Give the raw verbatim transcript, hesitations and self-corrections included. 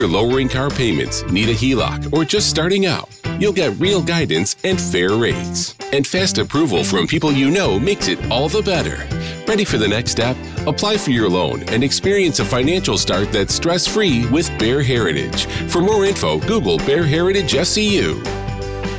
You're lowering car payments, need a H E L O C, or just starting out, you'll get real guidance and fair rates. And fast approval from people you know makes it all the better. Ready for the next step? Apply for your loan and experience a financial start that's stress-free with Bear Heritage. For more info, Google Bear Heritage S C U.